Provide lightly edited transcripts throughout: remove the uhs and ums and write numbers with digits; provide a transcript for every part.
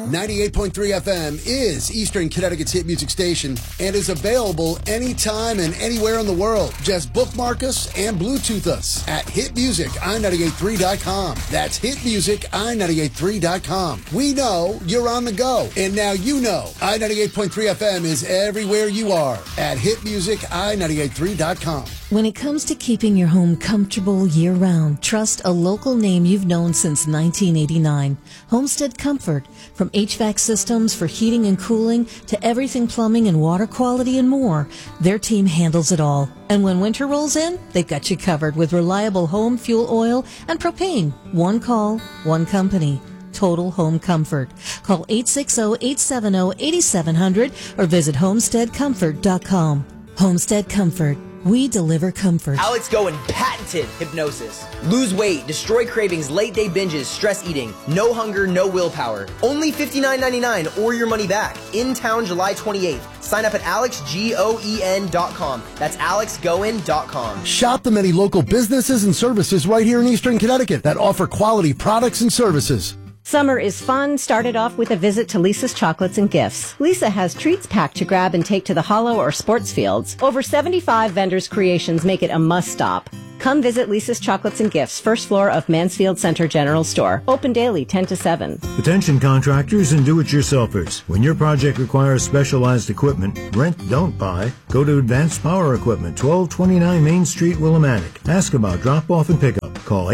98.3 FM is Eastern Connecticut's hit music station and is available anytime and anywhere in the world. Just bookmark us and Bluetooth us at hitmusicI983.com. That's hitmusicI983.com. We know you're on the go, and now you know I98.3 FM is everywhere you are at hitmusicI983.com. When it comes to keeping your home comfortable year-round, trust a local name you've known since 1989. Homestead Comfort. From HVAC systems for heating and cooling to everything plumbing and water quality and more, their team handles it all. And when winter rolls in, they've got you covered with reliable home fuel oil and propane. One call, one company. Total Home Comfort. Call 860-870-8700 or visit homesteadcomfort.com. Homestead Comfort. We deliver comfort. Alex Goen patented hypnosis. Lose weight, destroy cravings, late day binges, stress eating. No hunger, no willpower. Only $59.99 or your money back. In town July 28th. Sign up at alexgoen.com. That's alexgoen.com. Shop the many local businesses and services right here in Eastern Connecticut that offer quality products and services. Summer is fun. Started off with a visit to Lisa's Chocolates and Gifts. Lisa has treats packed to grab and take to the Hollow or sports fields. Over 75 vendors' creations make it a must-stop. Come visit Lisa's Chocolates and Gifts, first floor of Mansfield Center General Store. Open daily, 10 to 7. Attention contractors and do-it-yourselfers. When your project requires specialized equipment, rent, don't buy, go to Advanced Power Equipment, 1229 Main Street, Willimantic. Ask about drop-off and pickup. Call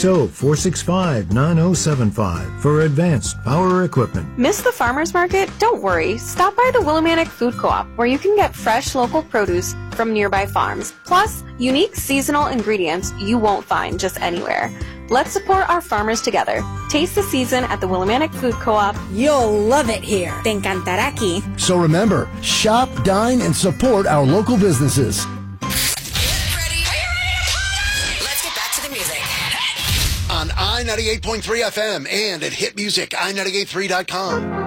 860-465-9075 for Advanced Power Equipment. Miss the farmer's market? Don't worry. Stop by the Willimantic Food Co-op, where you can get fresh local produce from nearby farms, plus unique seasonal ingredients you won't find just anywhere. Let's support our farmers together. Taste the season at the Willimantic Food Co-op. You'll love it here. Te encantará aquí. So remember, shop, dine, and support our local businesses. On I98.3 FM and at hitmusicI983.com.